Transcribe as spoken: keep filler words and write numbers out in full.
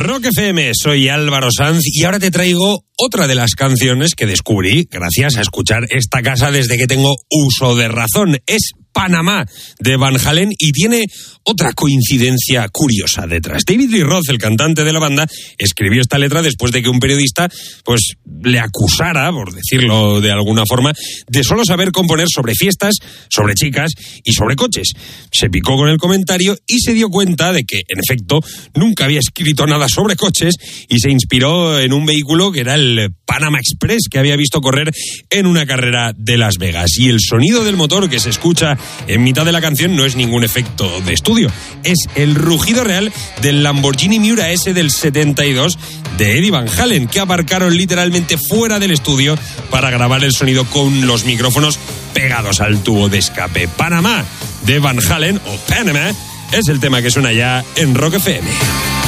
Rock F M, soy Álvaro Sanz y ahora te traigo otra de las canciones que descubrí gracias a escuchar esta casa desde que tengo uso de razón. Es Panamá, de Van Halen, y tiene otra coincidencia curiosa detrás. David Lee Roth, el cantante de la banda, escribió esta letra después de que un periodista pues le acusara, por decirlo de alguna forma, de solo saber componer sobre fiestas, sobre chicas y sobre coches. Se picó con el comentario y se dio cuenta de que, en efecto, nunca había escrito nada sobre coches y se inspiró en un vehículo que era el Panama Express, que había visto correr en una carrera de Las Vegas. Y el sonido del motor que se escucha en mitad de la canción no es ningún efecto de estudio, es el rugido real del Lamborghini Miura S del setenta y dos de Eddie Van Halen, que aparcaron literalmente fuera del estudio para grabar el sonido con los micrófonos pegados al tubo de escape. Panamá, de Van Halen, o Panama, es el tema que suena ya en Rock F M.